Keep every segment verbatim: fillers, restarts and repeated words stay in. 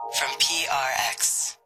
from P R X.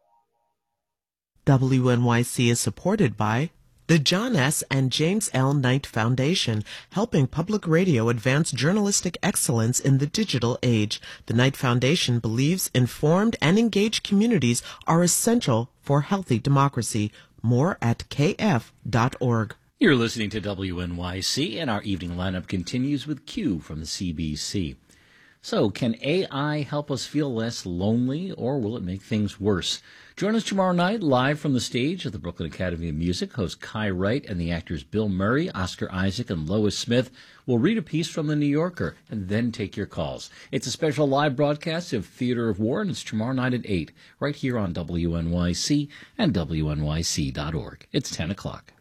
W N Y C is supported by the John S. and James L. Knight Foundation, helping public radio advance journalistic excellence in the digital age. The Knight Foundation believes informed and engaged communities are essential for healthy democracy. More at k f dot org. You're listening to W N Y C, and our evening lineup continues with Q from the C B C. So, can A I help us feel less lonely, or will it make things worse? Join us tomorrow night, live from the stage of the Brooklyn Academy of Music. Host Kai Wright and the actors Bill Murray, Oscar Isaac, and Lois Smith will read a piece from The New Yorker and then take your calls. It's a special live broadcast of Theater of War, and it's tomorrow night at eight, right here on W N Y C and W N Y C dot org. It's ten o'clock.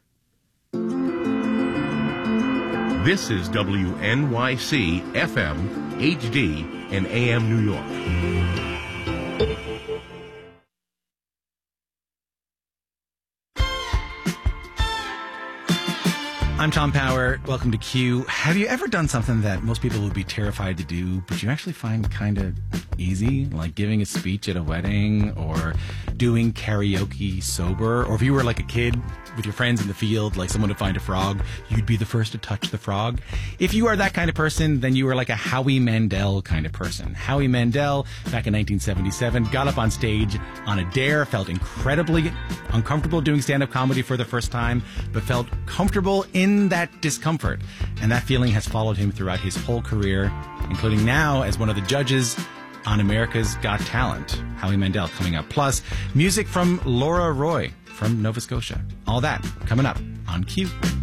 This is W N Y C F M, H D, and A M New York. I'm Tom Power. Welcome to Q. Have you ever done something that most people would be terrified to do, but you actually find kind of easy, like giving a speech at a wedding or doing karaoke sober? Or if you were like a kid with your friends in the field, like someone to find a frog, you'd be the first to touch the frog. If you are that kind of person, then you are like a Howie Mandel kind of person. Howie Mandel, back in nineteen seventy-seven, got up on stage on a dare, felt incredibly uncomfortable doing stand-up comedy for the first time, but felt comfortable in that discomfort. And that feeling has followed him throughout his whole career, including now as one of the judges on America's Got Talent. Howie Mandel coming up. Plus, music from Laura Roy from Nova Scotia. All that coming up on Q.